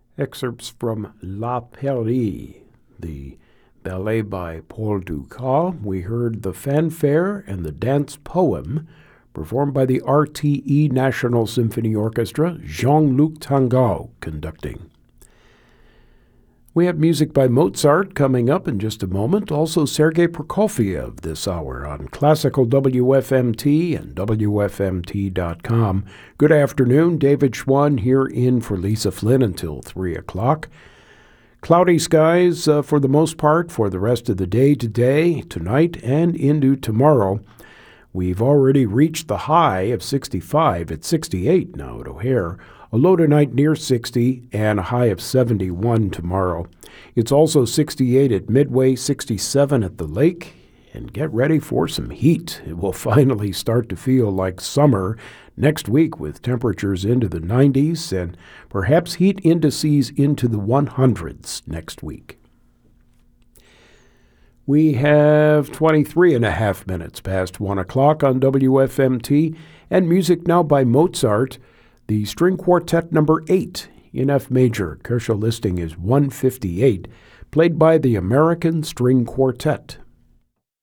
Excerpts from La Pairie, the ballet by Paul Dukas. We heard the fanfare and the dance poem performed by the RTE National Symphony Orchestra, Jean-Luc Tangau conducting. We have music by Mozart coming up in just a moment. Also, Sergei Prokofiev this hour on Classical WFMT and WFMT.com. Good afternoon. David Schwann here in for Lisa Flynn until 3 o'clock. Cloudy skies for the most part for the rest of the day today, tonight, and into tomorrow. We've already reached the high of 65 at 68 now at O'Hare. A low tonight near 60 and a high of 71 tomorrow. It's also 68 at Midway, 67 at the lake, and get ready for some heat. It will finally start to feel like summer next week with temperatures into the 90s and perhaps heat indices into the 100s next week. We have 23 and a half minutes past 1 o'clock on WFMT, and music now by Mozart. The String Quartet number 8 in F major. Kershaw listing is 158, played by the American String Quartet.